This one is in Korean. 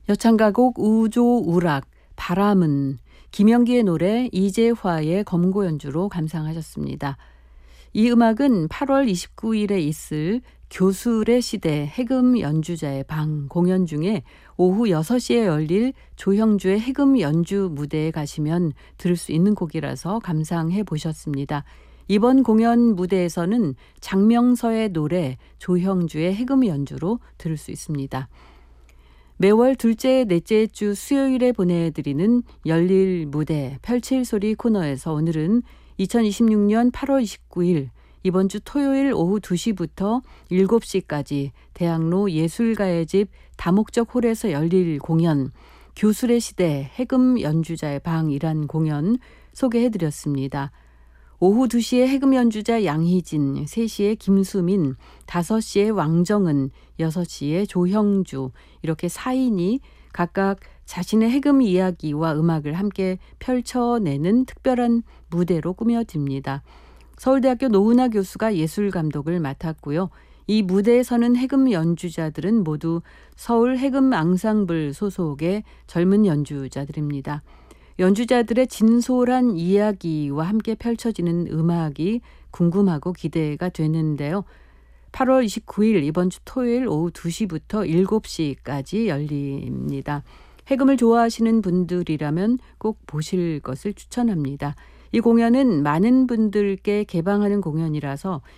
여창가곡 우조우락, 바람은, 김영기의 노래, 이재화의 검고 연주로 감상하셨습니다. 이 음악은 8월 29일에 있을 교술의 시대 해금 연주자의 방 공연 중에 오후 6시에 열릴 조형주의 해금 연주 무대에 가시면 들을 수 있는 곡이라서 감상해 보셨습니다. 이번 공연 무대에서는 장명서의 노래, 조형주의 해금 연주로 들을 수 있습니다. 매월 둘째, 넷째 주 수요일에 보내드리는 열릴 무대, 펼칠 소리 코너에서 오늘은 2026년 8월 29일 이번 주 토요일 오후 2시부터 7시까지 대학로 예술가의 집 다목적 홀에서 열릴 공연 교술의 시대 해금 연주자의 방이란 공연 소개해드렸습니다. 오후 2시에 해금 연주자 양희진, 3시에 김수민, 5시에 왕정은, 6시에 조형주 이렇게 4인이 각각 자신의 해금 이야기와 음악을 함께 펼쳐내는 특별한 무대로 꾸며집니다. 서울대학교 노은하 교수가 예술감독을 맡았고요. 이 무대에 서는 해금 연주자들은 모두 서울 해금 앙상블 소속의 젊은 연주자들입니다. 연주자들의 진솔한 이야기와 함께 펼쳐지는 음악이 궁금하고 기대가 되는데요. 8월 29일 이번 주 토요일 오후 2시부터 7시까지 열립니다. 해금을 좋아하시는 분들이라면 꼭 보실 것을 추천합니다. 이 공연은 많은 분들께 개방하는 공연이라서